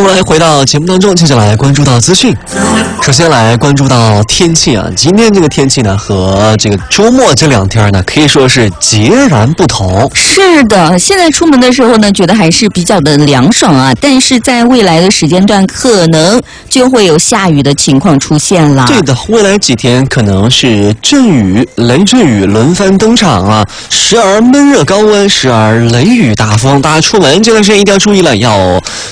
们来回到节目当中，接下来关注到资讯。首先来关注到天气啊，今天这个天气呢和这个周末这2天呢可以说是截然不同。 是的，现在出门的时候呢，觉得还是比较的凉爽啊，但是在未来的时间段可能就会有下雨的情况出现了。 对的，未来几天可能是阵雨、雷阵雨轮番登场啊，时而闷热高温，时而雷雨大风。大家出门这段时间一定要注意了，要